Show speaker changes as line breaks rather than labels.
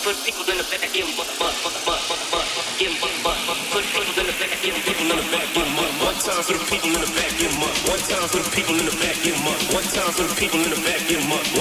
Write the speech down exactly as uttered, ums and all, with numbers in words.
Put people in the back, give 'em butt, butt, butt, butt, butt, butt, give 'em butt, butt, butt. Put people in the back, give 'em people in the back, give 'em up. One time for the people in the back, give 'em up. One time for the people in the back, give 'em up. One time for the people in the back, give 'em up.